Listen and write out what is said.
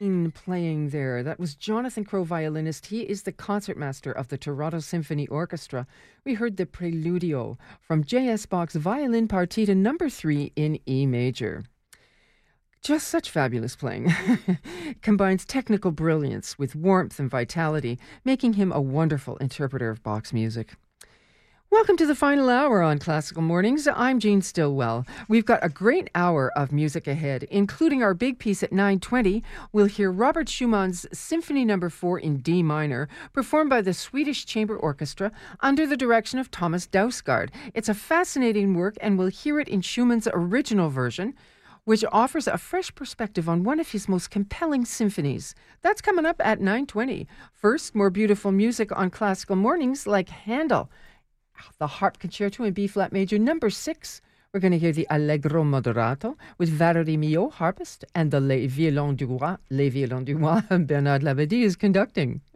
Playing there. That was Jonathan Crowe, violinist. He is the concertmaster of the Toronto Symphony Orchestra. We heard the Preludio from J.S. Bach's Violin Partita Number 3 in E major. Just such fabulous playing. Combines technical brilliance with warmth and vitality, making him a wonderful interpreter of Bach's music. Welcome to the final hour on Classical Mornings. I'm Jean Stillwell. We've got a great hour of music ahead, including our big piece at 9:20. We'll hear Robert Schumann's Symphony No. 4 in D minor, performed by the Swedish Chamber Orchestra under the direction of Thomas Dausgaard. It's a fascinating work, and we'll hear it in Schumann's original version, which offers a fresh perspective on one of his most compelling symphonies. That's coming up at 9:20. First, more beautiful music on Classical Mornings like Handel. The Harp Concerto in B-flat major, number 6. We're going to hear the Allegro Moderato with Valérie Millot, harpist, and the Les Violons du Roi, Bernard Labadie is conducting.